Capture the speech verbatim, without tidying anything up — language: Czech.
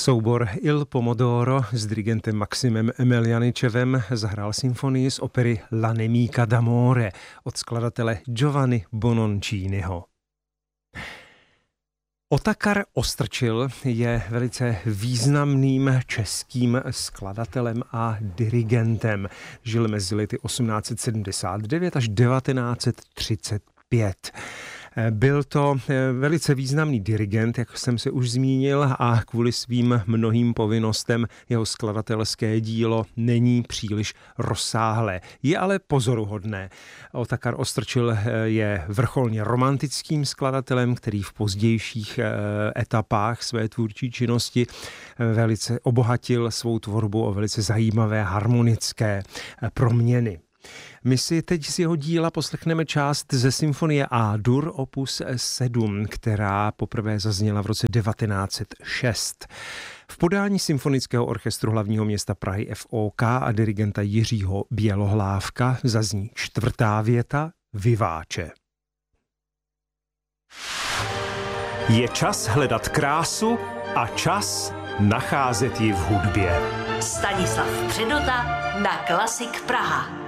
Soubor Il Pomodoro s dirigentem Maximem Emelianičevem zahrál symfonii z opery La Nemica d'amore od skladatele Giovanni Bononciniho. Otakar Ostrčil je velice významným českým skladatelem a dirigentem. Žil mezi lety osmnáct set sedmdesát devět až devatenáct set třicet pět. Byl to velice významný dirigent, jak jsem se už zmínil, a kvůli svým mnohým povinnostem jeho skladatelské dílo není příliš rozsáhlé. Je ale pozoruhodné. Otakar Ostrčil je vrcholně romantickým skladatelem, který v pozdějších etapách své tvůrčí činnosti velice obohatil svou tvorbu o velice zajímavé harmonické proměny. My si teď z jeho díla poslechneme část ze symfonie A-dur opus sedm, která poprvé zazněla v roce devatenáct set šest. V podání Symfonického orchestru hlavního města Prahy F O K a dirigenta Jiřího Bělohlávka zazní čtvrtá věta Viváče. Je čas hledat krásu a čas nacházet ji v hudbě. Stanislav Předota na Klasik Praha.